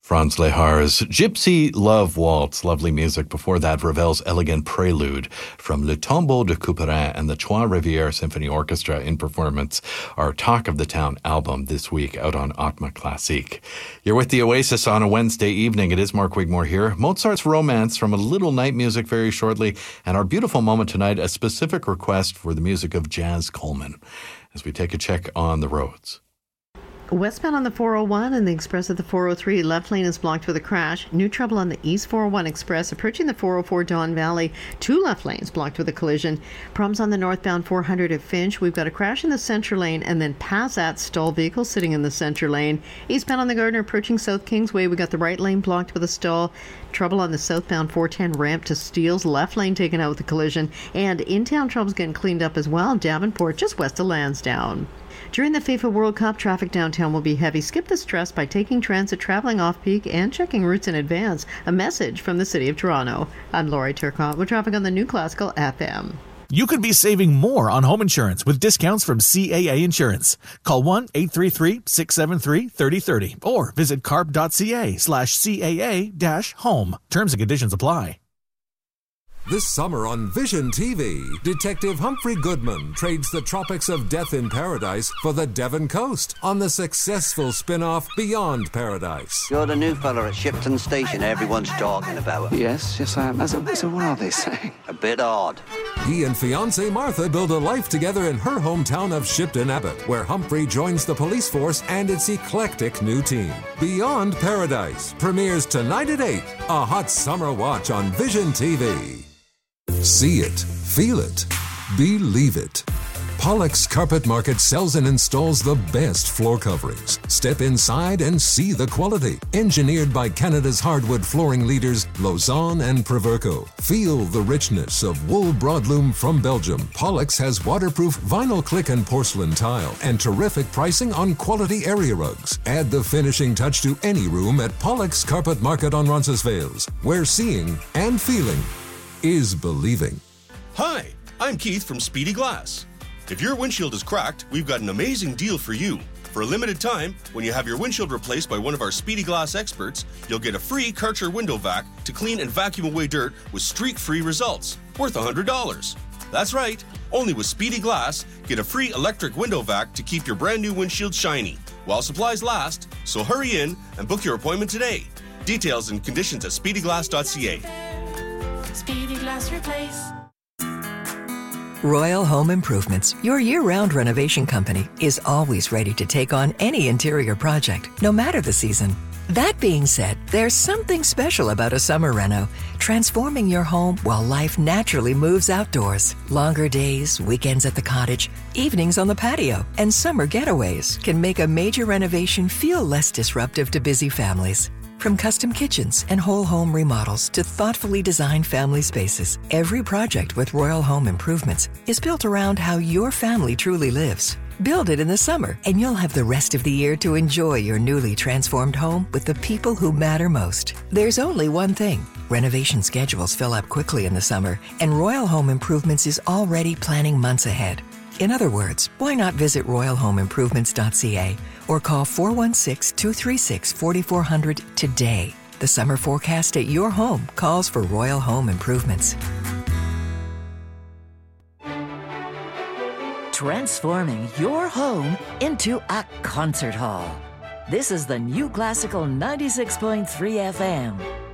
Franz Lehar's Gypsy Love Waltz, lovely music. Before that, Ravel's Elegant Prelude from Le Tombeau de Couperin and the Trois-Rivières Symphony Orchestra in performance. Our Talk of the Town album this week out on Atma Classique. You're with the Oasis on a Wednesday evening. It is Mark Wigmore here. Mozart's Romance from A Little Night Music very shortly. And our beautiful moment tonight, a specific request for the music of Jazz Coleman as we take a check on the roads. Westbound on the 401 and the express at the 403, left lane is blocked with a crash. New trouble on the East 401 express approaching the 404 Don Valley. 2 left lanes blocked with a collision. Problems on the northbound 400 at Finch. We've got a crash in the center lane and then past that, stalled vehicle sitting in the center lane. Eastbound on the Gardner approaching South Kingsway. We got the right lane blocked with a stall. Trouble on the southbound 410 ramp to Steeles. Left lane taken out with a collision. And in-town trouble's getting cleaned up as well. Davenport just west of Lansdowne. During the FIFA World Cup, traffic downtown will be heavy. Skip the stress by taking transit, traveling off-peak, and checking routes in advance. A message from the City of Toronto. I'm Laurie Turcotte with traffic on the New Classical FM. You could be saving more on home insurance with discounts from CAA Insurance. Call 1-833-673-3030 or visit carp.ca/CAA-home. Terms and conditions apply. This summer on Vision TV, Detective Humphrey Goodman trades the tropics of death in paradise for the Devon coast on the successful spin-off Beyond Paradise. You're the new fella at Shipton Station everyone's talking about. Yes, I am. So what are they saying? A bit odd. He and fiancée Martha build a life together in her hometown of Shipton Abbott, where Humphrey joins the police force and its eclectic new team. Beyond Paradise premieres tonight at 8, a hot summer watch on Vision TV. See it, feel it, believe it. Pollock's Carpet Market sells and installs the best floor coverings. Step inside and see the quality. Engineered by Canada's hardwood flooring leaders, Lausanne and Proverco. Feel the richness of wool broadloom from Belgium. Pollock's has waterproof vinyl click and porcelain tile and terrific pricing on quality area rugs. Add the finishing touch to any room at Pollock's Carpet Market on Roncesvalles, where seeing and feeling is believing. Hi, I'm Keith from Speedy Glass. If your windshield is cracked, we've got an amazing deal for you. For a limited time, when you have your windshield replaced by one of our Speedy Glass experts, you'll get a free Karcher window vac to clean and vacuum away dirt with streak-free results, worth $100. That's right, only with Speedy Glass, get a free electric window vac to keep your brand new windshield shiny, while supplies last, so hurry in and book your appointment today. Details and conditions at speedyglass.ca. Speedy Glass Replace. Royal Home Improvements, your year-round renovation company, is always ready to take on any interior project, no matter the season. That being said, there's something special about a summer reno, transforming your home while life naturally moves outdoors. Longer days, weekends at the cottage, evenings on the patio, and summer getaways can make a major renovation feel less disruptive to busy families. From custom kitchens and whole home remodels to thoughtfully designed family spaces, every project with Royal Home Improvements is built around how your family truly lives. Build it in the summer, and you'll have the rest of the year to enjoy your newly transformed home with the people who matter most. There's only one thing. Renovation schedules fill up quickly in the summer, and Royal Home Improvements is already planning months ahead. In other words, why not visit royalhomeimprovements.ca or call 416-236-4400 today. The summer forecast at your home calls for Royal Home Improvements. Transforming your home into a concert hall. This is the New Classical 96.3 FM.